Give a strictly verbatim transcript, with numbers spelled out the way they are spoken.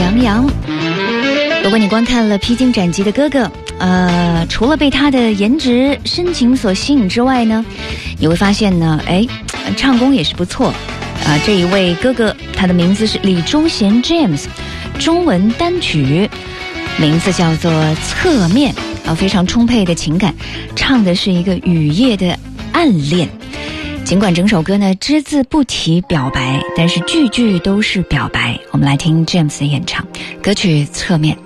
杨洋。如果你观看了披荆斩棘的哥哥，呃，除了被他的颜值深情所吸引之外呢，你会发现呢，哎，唱功也是不错。啊、呃，这一位哥哥，他的名字是李忠贤 James， 中文单曲名字叫做《侧面》，啊，非常充沛的情感，唱的是一个雨夜的暗恋。尽管整首歌呢只字不提表白，但是句句都是表白。我们来听 James 的演唱，歌曲《侧面》。